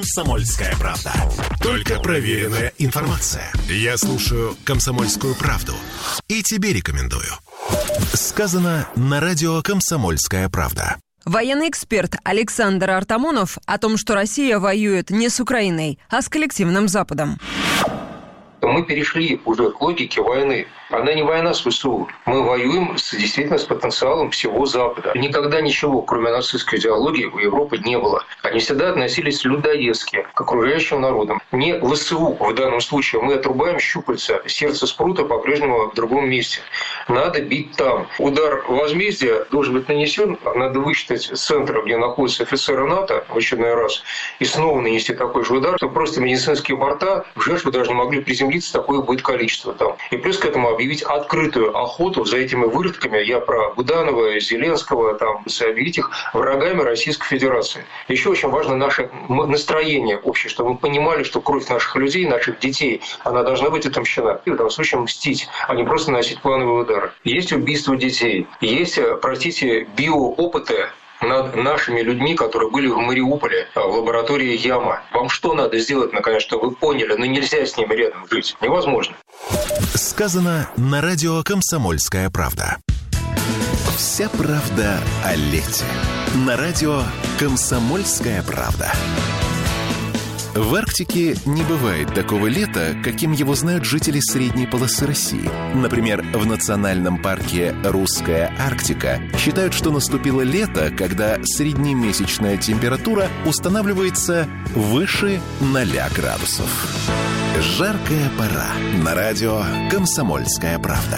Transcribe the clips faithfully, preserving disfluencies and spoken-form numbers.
«Комсомольская правда». Только проверенная информация. Я слушаю «Комсомольскую правду» и тебе рекомендую. Сказано на радио «Комсомольская правда». Военный эксперт Александр Артамонов о том, что Россия воюет не с Украиной, а с коллективным Западом. Мы перешли уже к логике войны. Она не война с ВСУ. Мы воюем с, действительно с потенциалом всего Запада. Никогда ничего, кроме нацистской идеологии, у Европы не было. Они всегда относились людоедски к окружающим народам. Не ВСУ в данном случае. Мы отрубаем щупальца. Сердце спрута по-прежнему в другом месте. Надо бить там. Удар возмездия должен быть нанесен. Надо высчитать с центра, где находятся офицеры НАТО в очередной раз, и снова нанести такой же удар, что просто медицинские борта в жертву даже не могли приземлиться, такое будет количество там. И плюс к этому объявить открытую охоту за этими выродками, я про Буданова, Зеленского, там, объявить их врагами Российской Федерации. Еще очень важно наше настроение общее, чтобы мы понимали, что кровь наших людей, наших детей, она должна быть отомщена. И в данном случае мстить, а не просто наносить плановые удары. Есть убийство детей, есть, простите, биоопыты над нашими людьми, которые были в Мариуполе, в лаборатории Яма. Вам что надо сделать, наконец, чтобы вы поняли, но нельзя с ними рядом жить. Невозможно. Сказано на радио «Комсомольская правда». Вся правда о лете. На радио «Комсомольская правда». В Арктике не бывает такого лета, каким его знают жители средней полосы России. Например, в национальном парке «Русская Арктика» считают, что наступило лето, когда среднемесячная температура устанавливается выше ноля градусов. Жаркая пора. На радио «Комсомольская правда».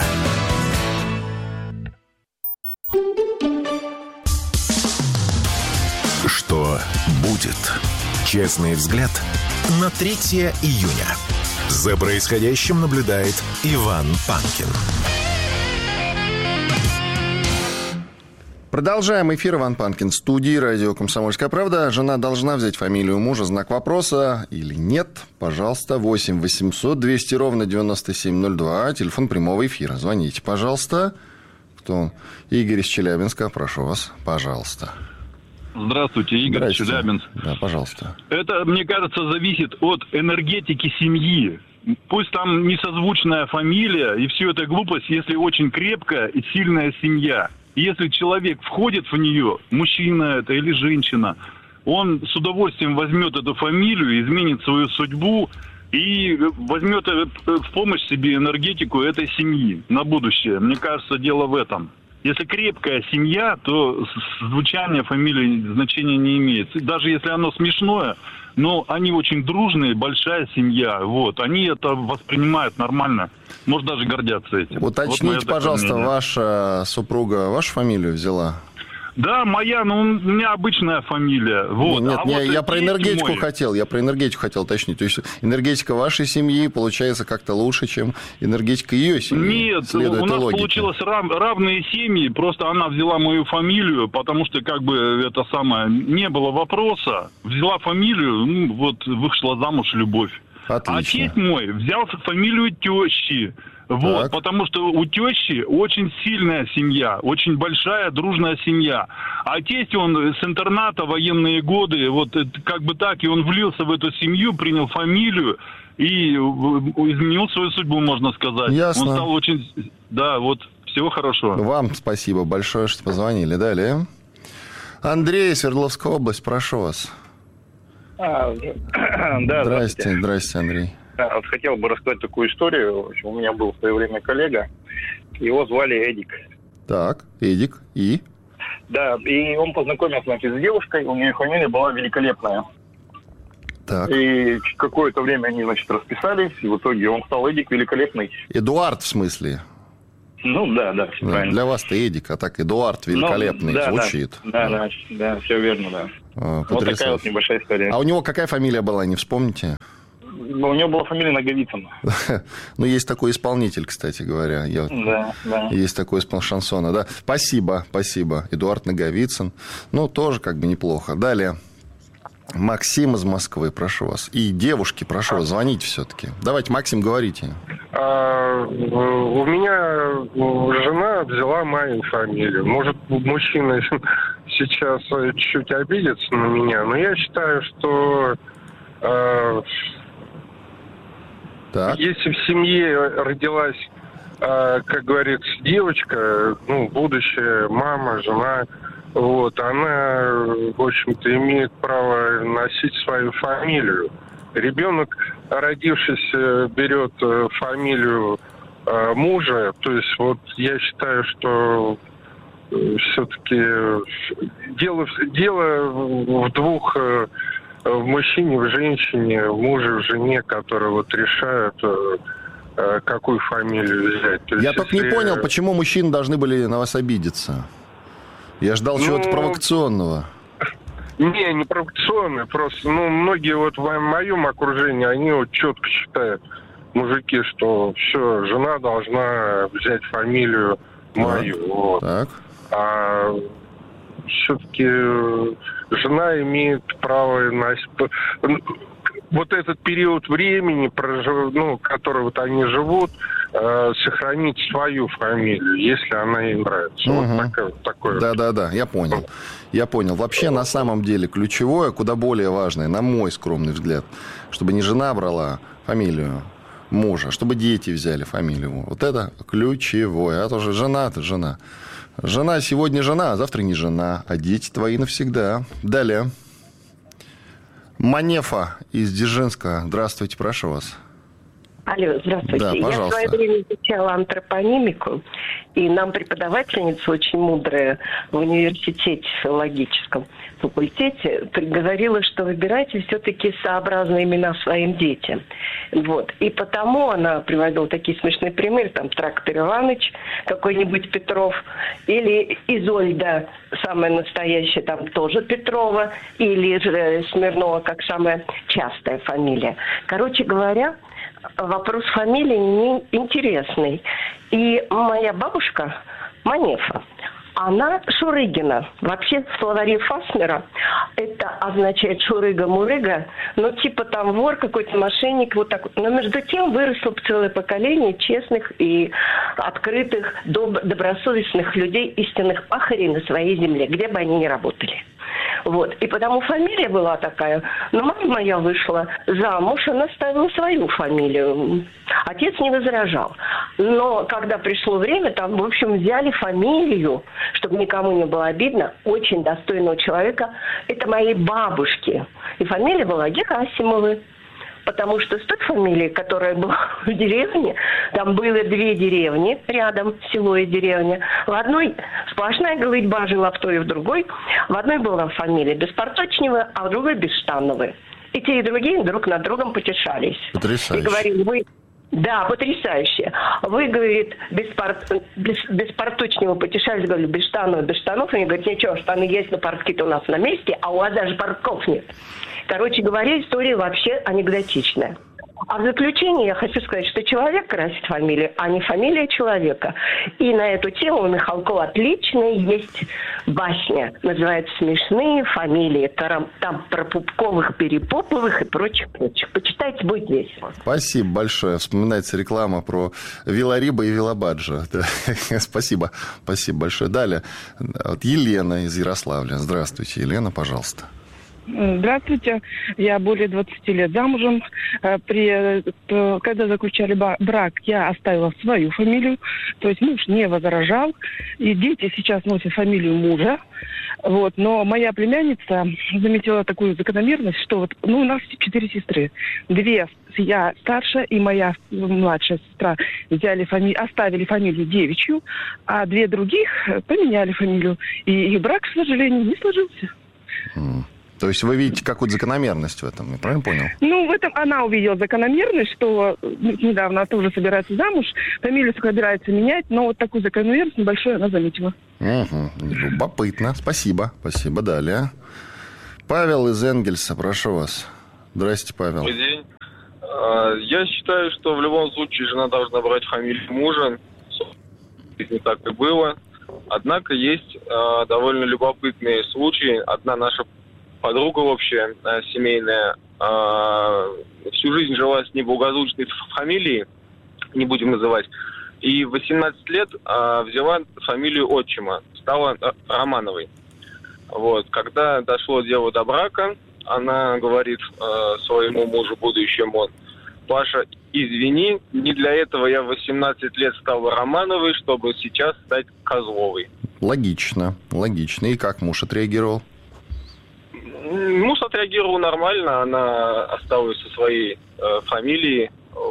Что будет? Честный взгляд на третьего июня. За происходящим наблюдает Иван Панкин. Продолжаем эфир. Иван Панкин в студии радио «Комсомольская правда». Жена должна взять фамилию мужа. Знак вопроса или нет? Пожалуйста, восемь восемьсот двести ровно девяносто семь ноль два. Телефон прямого эфира. Звоните, пожалуйста. Кто? Игорь из Челябинска. Прошу вас, пожалуйста. Здравствуйте, Игорь, Здравствуйте. Челябинск. Да, пожалуйста. Это, мне кажется, зависит от энергетики семьи. Пусть там несозвучная фамилия и все это глупость, если очень крепкая и сильная семья. Если человек входит в нее, мужчина это или женщина, он с удовольствием возьмет эту фамилию, изменит свою судьбу и возьмет в помощь себе энергетику этой семьи на будущее. Мне кажется, дело в этом. Если крепкая семья, то звучание фамилии значения не имеет. Даже если оно смешное, но они очень дружные, большая семья. Вот, они это воспринимают нормально. Может, даже гордятся этим. Уточните, вот пожалуйста, ваша супруга вашу фамилию взяла? Да, моя, ну, у меня обычная фамилия. Вот. Нет, а не, вот я про энергетику мой... хотел, я про энергетику хотел уточнить. То есть энергетика вашей семьи получается как-то лучше, чем энергетика ее семьи? Нет, Следует у нас логике. получилось рав, равные семьи, просто она взяла мою фамилию, потому что как бы это самое, не было вопроса. Взяла фамилию, ну, вот вышла замуж любовь. Отлично. А тесть мой взял фамилию тещи. Вот, Так. потому что у тещи очень сильная семья, очень большая дружная семья. А тесть, он с интерната, военные годы, вот как бы так, и он влился в эту семью, принял фамилию и изменил свою судьбу, можно сказать. Ясно. Он стал очень... Да, вот, всего хорошего. Вам спасибо большое, что позвонили. Далее. Андрей, Свердловская область, прошу вас. А, да, здрасте, здрасте, Андрей. Да, вот хотел бы рассказать такую историю. В общем, у меня был в свое время коллега, его звали Эдик. Так, Эдик, и? Да, и он познакомился, значит, с девушкой, у нее фамилия была Великолепная. Так. И какое-то время они, значит, расписались, и в итоге он стал Эдик Великолепный. Эдуард, в смысле? Ну, да, да, все Да, правильно. для вас-то Эдик, а так Эдуард Великолепный ну, да, звучит. Да, да, да, да, все верно, да. А, вот такая вот небольшая история. А у него какая фамилия была, не вспомните? Ну, у него была фамилия Наговицын. Ну, есть такой исполнитель, кстати говоря. Я... Да, да. Есть такой исполнитель шансона, да. Спасибо, спасибо. Эдуард Наговицын. Ну, тоже как бы неплохо. Далее. Максим из Москвы, прошу вас. И девушки, прошу вас, звоните все-таки. Давайте, Максим, говорите. А, у меня жена взяла мою фамилию. Может, мужчина сейчас чуть-чуть обидится на меня, но я считаю, что Так. Если в семье родилась, как говорится, девочка, ну, будущая мама, жена, вот, она, в общем-то, имеет право носить свою фамилию. Ребенок, родившийся, берет фамилию мужа, то есть вот я считаю, что все-таки дело, дело в двух, в мужчине, в женщине, в муже, в жене, которые вот решают, какую фамилию взять. То я есть, только если... не понял, почему мужчины должны были на вас обидеться. Я ждал ну... чего-то провокационного. Не, не провокационное, просто, ну, многие вот в моем окружении, они вот четко считают, мужики, что все, жена должна взять фамилию мою. Так. Вот. Так. А все-таки жена имеет право носить... Вот этот период времени, ну, который вот они живут, э, сохранить свою фамилию, если она им нравится. Угу. Вот такое, такое. Да-да-да, я понял. Я понял. Вообще, на самом деле, ключевое, куда более важное, на мой скромный взгляд, чтобы не жена брала фамилию мужа, чтобы дети взяли фамилию. Вот это ключевое. А то же жена, это жена. Жена сегодня жена, а завтра не жена. А дети твои навсегда. Далее. Манефа из Дзержинска. Здравствуйте, прошу вас. Алло, здравствуйте. Да, пожалуйста. Я в свое время изучала антропонимику, и нам преподавательница очень мудрая в университете филологическом факультете говорила, что выбирайте все-таки сообразные имена своим детям. Вот. И потому она приводила такие смешные примеры, там, Трактор Иваныч, какой-нибудь Петров, или Изольда, самая настоящая, там, тоже Петрова, или же Смирнова, как самая частая фамилия. Короче говоря, вопрос фамилии не интересный. И моя бабушка Манефа, она Шурыгина. Вообще в словаре Фасмера это означает Шурыга-Мурыга, ну типа там вор, какой-то мошенник, вот так вот. Но между тем выросло целое поколение честных и открытых, доб- добросовестных людей, истинных пахарей на своей земле, где бы они ни работали. Вот. И потому фамилия была такая. Но мама моя вышла замуж, она ставила свою фамилию. Отец не возражал. Но когда пришло время, там, в общем, взяли фамилию, чтобы никому не было обидно, очень достойного человека. Это моей бабушки. И фамилия была Герасимовы. Потому что с той фамилией, которая была в деревне, там было две деревни рядом, село и деревня. В одной сплошная голытьба жила, в той и в другой. В одной была фамилия Беспорточнева, а в другой Бесштановы. И те, и другие друг над другом потешались. Потрясающе. И говорили, вы... Да, потрясающе. Вы, говорит, беспор... без... Беспорточнева потешались, говорили, без штанов, без штанов. Они говорят, ничего, штаны есть, но портки-то у нас на месте, а у вас даже портков нет. Короче говоря, история вообще анекдотичная. А в заключение я хочу сказать, что человек красит фамилию, а не фамилия человека. И на эту тему у Михалкова отличная есть басня. Называется «Смешные фамилии». Там про Пупковых, Перепоповых и прочих-прочих. Почитайте, будет весело. Спасибо большое. Вспоминается реклама про Вилариба и Вилабаджа. Спасибо. Спасибо большое. Далее. Вот Елена из Ярославля. Здравствуйте, Елена, пожалуйста. Здравствуйте. Я более двадцати лет замужем. При, когда заключали брак, я оставила свою фамилию. То есть муж не возражал. И дети сейчас носят фамилию мужа. Вот. Но моя племянница заметила такую закономерность, что вот, ну, у нас четыре сестры. Две, я старшая и моя младшая сестра взяли фами... оставили фамилию девичью, а две других поменяли фамилию. И их брак, к сожалению, не сложился. Mm. То есть вы видите какую-то закономерность в этом, я правильно понял? Ну, в этом она увидела закономерность, что недавно она тоже собирается замуж, фамилию собирается менять, но вот такую закономерность небольшую она заметила. Угу. Любопытно. Спасибо. Спасибо. Далее. Павел из Энгельса, прошу вас. Здрасте, Павел. Добрый день. Я считаю, что в любом случае жена должна брать фамилию мужа. Не так и было. Однако есть довольно любопытные случаи. Одна наша подруга общая, семейная, всю жизнь жила с неблагозвучной фамилией, не будем называть, и в восемнадцать лет взяла фамилию отчима, стала Романовой. Вот. Когда дошло дело до брака, она говорит своему мужу будущему: Паша, извини, не для этого я в восемнадцать лет стал Романовой, чтобы сейчас стать Козловой. Логично, логично. И как муж отреагировал? Муж отреагировал нормально, она осталась со своей э, фамилией.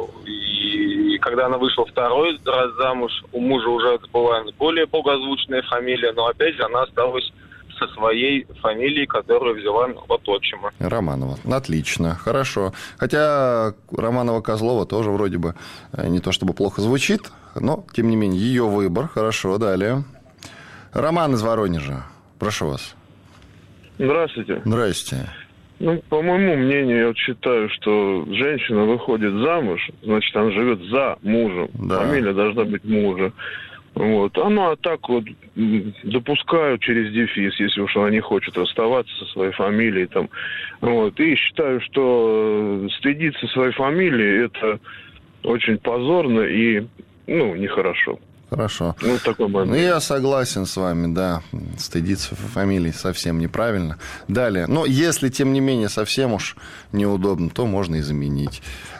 И, и когда она вышла второй раз замуж, у мужа уже была более благозвучная фамилия, но опять же она осталась со своей фамилией, которую взяла от отчима. Романова. Отлично, хорошо. Хотя Романова-Козлова тоже вроде бы не то чтобы плохо звучит, но, тем не менее, ее выбор. Хорошо, далее. Роман из Воронежа. Прошу вас. Здравствуйте. Здрасте. Ну, по моему мнению, я вот считаю, что женщина выходит замуж, значит, она живет за мужем. Да. Фамилия должна быть мужа. Вот. А ну, а так вот допускаю через дефис, если уж она не хочет расставаться со своей фамилией. Там. Вот. И считаю, что стыдиться своей фамилии – это очень позорно и, ну, нехорошо. Хорошо. Ну, такой момент. Ну, я согласен с вами, да. Стыдиться фамилии совсем неправильно. Далее. Но если, тем не менее, совсем уж неудобно, то можно и заменить.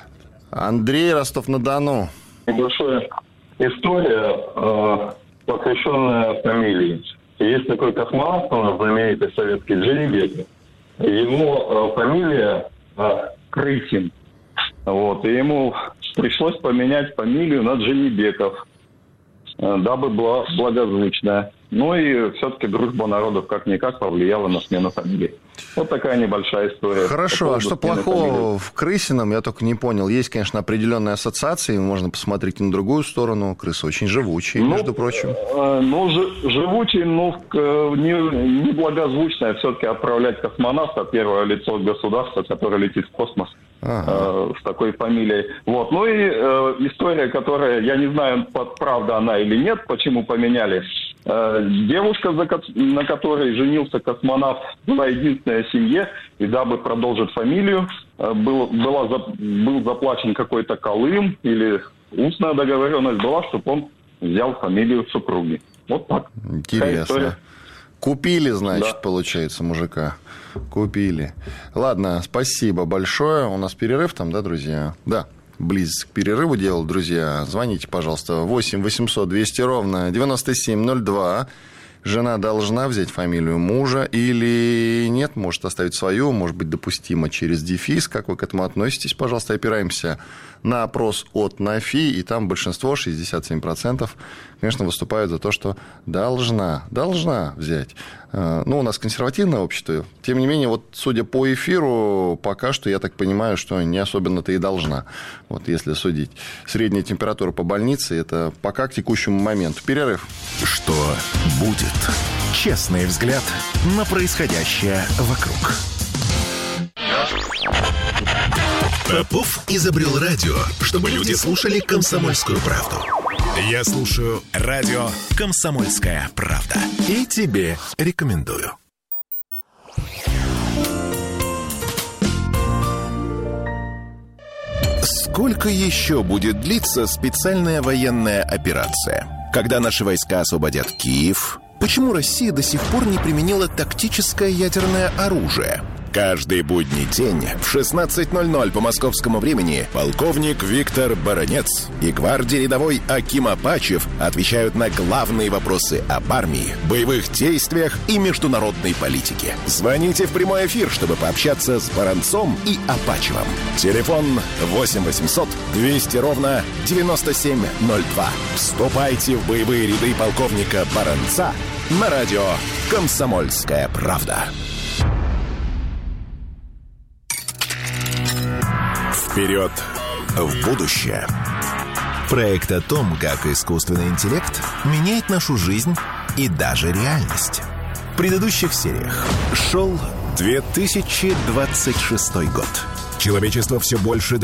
Андрей, Ростов-на-Дону. Небольшая история, э, посвященная фамилии. Есть такой космонавт у нас, знаменитый советский, Джеребекин. Его э, фамилия э, Крысин. Вот. И ему пришлось поменять фамилию на Дженебеков, дабы была благозвучная. Ну и все-таки дружба народов как-никак повлияла на смену фамилии. Вот такая небольшая история. Хорошо, а что плохого в Крысином, я только не понял. Есть, конечно, определенные ассоциации, можно посмотреть на другую сторону. Крысы очень живучие, ну, между прочим. Э, ну, ж, живучие, ну, не, не благозвучное. Все-таки отправлять космонавта, первое лицо государства, которое летит в космос, ага. э, с такой фамилией. Вот. Ну и э, история, которая, я не знаю, правда она или нет, почему поменяли. Э, девушка, на которой женился космонавт, была единственная в семье, и дабы продолжить фамилию, был, была, был заплачен какой-то колым, или устная договоренность была, чтобы он взял фамилию супруги. Вот так. Интересно. Купили, значит, да. Получается, мужика. Купили. Ладно, спасибо большое. У нас перерыв там, да, друзья? Да. Близко к перерыву делал, друзья. Звоните, пожалуйста, восемь восемьсот двести ровно девяносто семь ноль два. Жена должна взять фамилию мужа или нет? Может оставить свою, может быть допустимо через дефис. Как вы к этому относитесь? Пожалуйста, опираемся на опрос от НАФИ, и там большинство, шестьдесят семь процентов, конечно, выступают за то, что должна, должна взять. Ну, у нас консервативное общество. Тем не менее, вот судя по эфиру, пока что, я так понимаю, что не особенно-то и должна. Вот если судить. Средняя температура по больнице, это пока к текущему моменту. Перерыв. Что будет? Честный взгляд на происходящее вокруг. Попов изобрел радио, чтобы люди слушали «Комсомольскую правду». Я слушаю радио «Комсомольская правда». И тебе рекомендую. Сколько еще будет длиться специальная военная операция? Когда наши войска освободят Киев? Почему Россия до сих пор не применила тактическое ядерное оружие? Каждый будний день в шестнадцать ноль ноль по московскому времени полковник Виктор Баранец и гвардии рядовой Аким Апачев отвечают на главные вопросы об армии, боевых действиях и международной политике. Звоните в прямой эфир, чтобы пообщаться с Баранцом и Апачевым. Телефон восемь восемьсот двести ровно девяносто семь ноль два. Вступайте в боевые ряды полковника Баранца на радио «Комсомольская правда». Вперед в будущее. Проект о том, как искусственный интеллект меняет нашу жизнь и даже реальность. В предыдущих сериях шел две тысячи двадцать шестой год. Человечество все больше